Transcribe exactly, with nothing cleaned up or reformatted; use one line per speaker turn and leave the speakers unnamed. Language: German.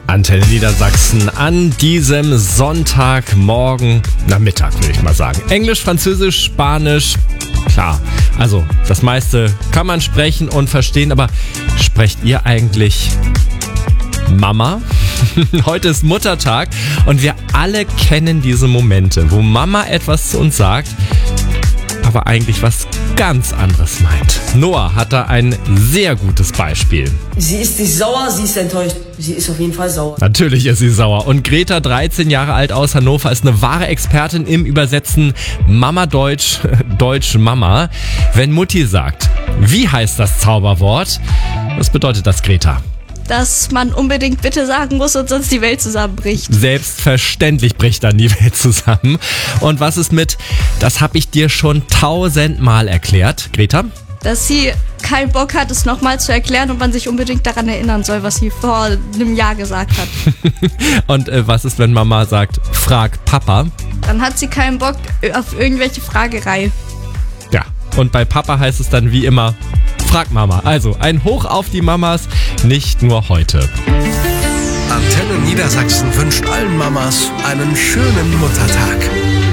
Antenne Niedersachsen an diesem Sonntagmorgen, na Mittag würde ich mal sagen. Englisch, Französisch, Spanisch, klar. Also das meiste kann man sprechen und verstehen, aber sprecht ihr eigentlich Mama? Heute ist Muttertag und wir alle kennen diese Momente, wo Mama etwas zu uns sagt, aber eigentlich was ganz anderes meint. Noah hat da ein sehr gutes Beispiel.
Sie ist nicht sauer, sie ist enttäuscht. Sie ist auf jeden Fall sauer.
Natürlich ist sie sauer. Und Greta, dreizehn Jahre alt aus Hannover, ist eine wahre Expertin im Übersetzen Mama Deutsch, Deutsch Mama. Wenn Mutti sagt, wie heißt das Zauberwort? Was bedeutet das, Greta?
Dass man unbedingt bitte sagen muss und sonst die Welt zusammenbricht.
Selbstverständlich bricht dann die Welt zusammen. Und was ist mit, das habe ich dir schon tausendmal erklärt, Greta?
Dass sie keinen Bock hat, es nochmal zu erklären und man sich unbedingt daran erinnern soll, was sie vor einem Jahr gesagt hat.
Und äh, was ist, wenn Mama sagt, frag Papa?
Dann hat sie keinen Bock auf irgendwelche Fragerei.
Ja, und bei Papa heißt es dann wie immer, frag Mama. Also ein Hoch auf die Mamas, nicht nur heute.
Antenne Niedersachsen wünscht allen Mamas einen schönen Muttertag.